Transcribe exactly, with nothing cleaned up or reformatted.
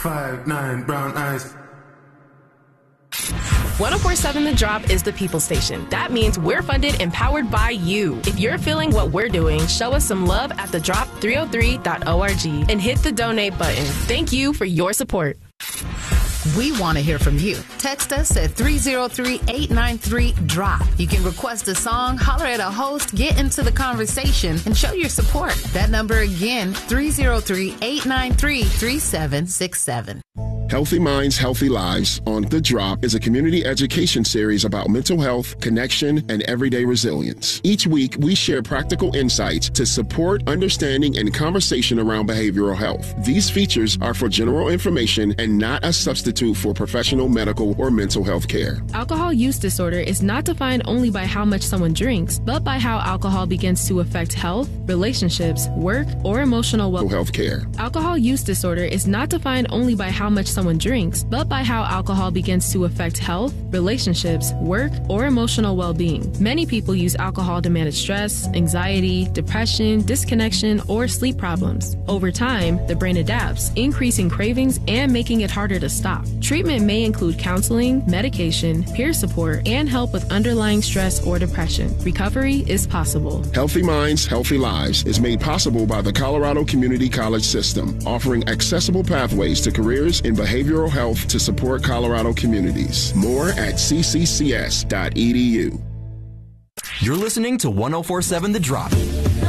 Five, nine, brown eyes. one oh four point seven The Drop is the people station. That means we're funded and powered by you. If you're feeling what we're doing, show us some love at the drop three oh three dot org and hit the donate button. Thank you for your support. We want to hear from you. Text us at three oh three, eight nine three, drop. You can request a song, holler at a host, get into the conversation, and show your support. That number again, three oh three, eight nine three, three seven six seven. Healthy Minds, Healthy Lives on The Drop is a community education series about mental health, connection, and everyday resilience. Each week, we share practical insights to support understanding and conversation around behavioral health. These features are for general information and not a substitute for professional medical or mental health care. Alcohol use disorder is not defined only by how much someone drinks, but by how alcohol begins to affect health, relationships, work, or emotional well- health care. Alcohol use disorder is not defined only by how much someone drinks, but by how alcohol begins to affect health, relationships, work, or emotional well-being. Many people use alcohol to manage stress, anxiety, depression, disconnection, or sleep problems. Over time, the brain adapts, increasing cravings and making it harder to stop. Treatment may include counseling, medication, peer support, and help with underlying stress or depression. Recovery is possible. Healthy Minds, Healthy Lives is made possible by the Colorado Community College System, offering accessible pathways to careers in behavioral health to support Colorado communities. More at c c c s dot e d u. You're listening to one oh four point seven The Drop.